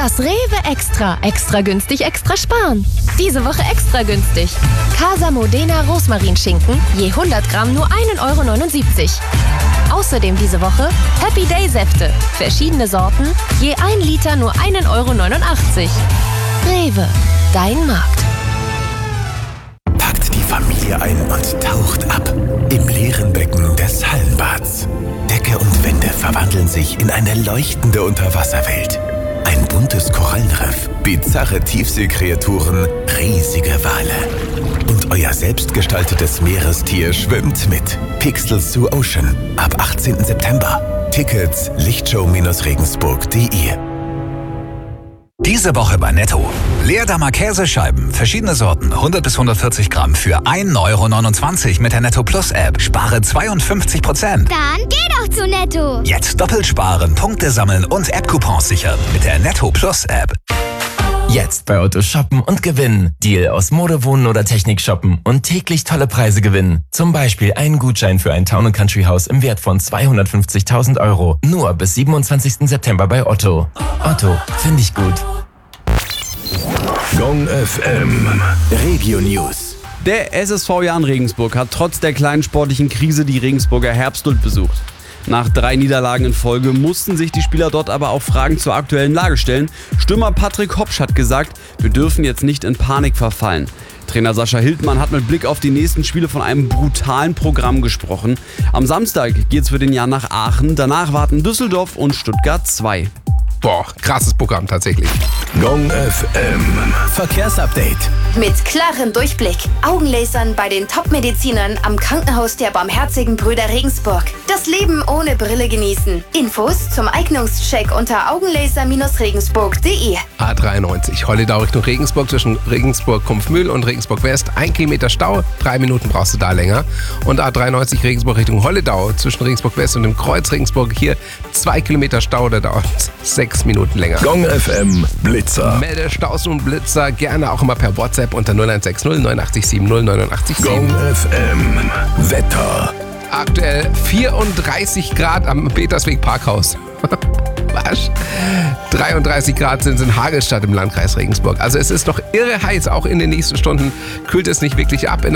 Das Rewe Extra. Extra günstig, extra sparen. Diese Woche extra günstig. Casa Modena Rosmarinschinken, je 100 Gramm nur 1,79 €. Außerdem diese Woche Happy Day Säfte. Verschiedene Sorten, je 1 Liter nur 1,89 €. Rewe, dein Markt. Packt die Familie ein und taucht ab im leeren Becken des Hallenbads. Decke und Wände verwandeln sich in eine leuchtende Unterwasserwelt. Ein buntes Korallenriff, bizarre Tiefseekreaturen, riesige Wale. Und euer selbstgestaltetes Meerestier schwimmt mit. Pixels to Ocean ab 18. September. Tickets lichtshow-regensburg.de. Diese Woche bei Netto. Leerdammer Käsescheiben, verschiedene Sorten, 100 bis 140 Gramm für 1,29 € mit der Netto Plus App. Spare 52%. Dann geh doch zu Netto. Jetzt doppelt sparen, Punkte sammeln und App-Coupons sichern mit der Netto Plus App. Jetzt bei Otto shoppen und gewinnen. Deal aus Mode, Wohnen oder Technik shoppen und täglich tolle Preise gewinnen. Zum Beispiel einen Gutschein für ein Town & Country Haus im Wert von 250.000 €. Nur bis 27. September bei Otto. Otto, finde ich gut. Gong FM Regio News. Der SSV Jahn Regensburg hat trotz der kleinen sportlichen Krise die Regensburger Herbstlund besucht. Nach 3 Niederlagen in Folge mussten sich die Spieler dort aber auch Fragen zur aktuellen Lage stellen. Stürmer Patrick Hopsch hat gesagt, wir dürfen jetzt nicht in Panik verfallen. Trainer Sascha Hildmann hat mit Blick auf die nächsten Spiele von einem brutalen Programm gesprochen. Am Samstag geht's für den Jahn nach Aachen, danach warten Düsseldorf und Stuttgart 2. Boah, krasses Programm tatsächlich. Gong FM Verkehrsupdate. Mit klarem Durchblick. Augenlasern bei den Top-Medizinern am Krankenhaus der Barmherzigen Brüder Regensburg. Das Leben ohne Brille genießen. Infos zum Eignungscheck unter augenlaser-regensburg.de. A93, Holledau Richtung Regensburg zwischen Regensburg-Kumpfmühl und Regensburg-West. 1 Kilometer Stau, 3 Minuten brauchst du da länger. Und A93 Regensburg Richtung Holledau zwischen Regensburg-West und dem Kreuz Regensburg. Hier 2 Kilometer Stau, da dauert 6 Minuten länger. Gong FM Blitzer. Melde Staus und Blitzer gerne auch immer per WhatsApp unter 0160 987 089 Gong FM Wetter. Aktuell 34 Grad am Petersweg Parkhaus. Was? 33 Grad sind es in Hagelstadt im Landkreis Regensburg. Also es ist noch irre heiß. Auch in den nächsten Stunden kühlt es nicht wirklich ab.